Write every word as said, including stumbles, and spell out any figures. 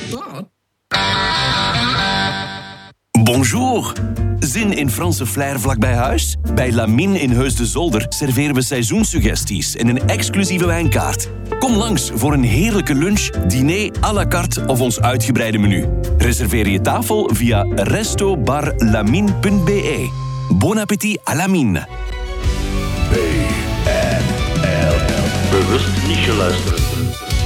Bonjour. Zin in Franse flair vlakbij huis? Bij Lamine in Heus de Zolder serveren we seizoenssuggesties en een exclusieve wijnkaart. Kom langs voor een heerlijke lunch, diner à la carte of ons uitgebreide menu. Reserveer je tafel via resto bar lamine punt b e. Bon appétit à Lamine. B N L. Bewust niet geluisterd.